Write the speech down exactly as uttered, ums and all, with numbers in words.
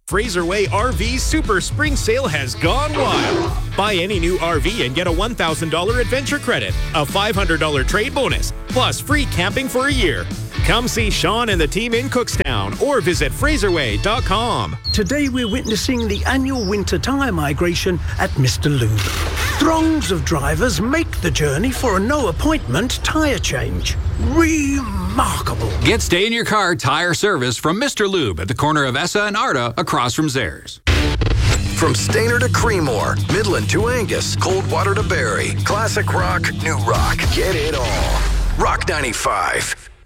Fraser Way R V Super Spring Sale has gone wild. Buy any new R V and get a one thousand dollars adventure credit, a five hundred dollars trade bonus, plus free camping for a year. Come see Sean and the team in Cookstown or visit fraser way dot com. Today we're witnessing the annual winter tyre migration at Mister Lube. Throngs of drivers make the journey for a no-appointment tyre change. Remarkable. Get stay-in-your-car tire service from Mister Lube at the corner of Essa and Arda across from Zehrs. From Stainer to Creemore, Midland to Angus, Coldwater to Barrie, classic rock, new rock, get it all. Rock ninety-five.